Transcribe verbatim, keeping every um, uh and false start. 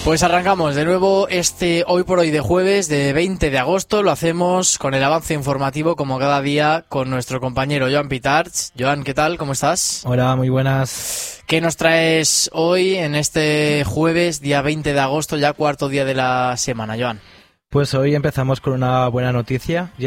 Pues arrancamos de nuevo este Hoy por Hoy de jueves de veinte de agosto. Lo hacemos con el avance informativo como cada día con nuestro compañero Joan Pitarch. Joan, ¿qué tal? ¿Cómo estás? Hola, muy buenas. ¿Qué nos traes hoy en este jueves, día veinte de agosto, ya cuarto día de la semana, Joan? Pues hoy empezamos con una buena noticia.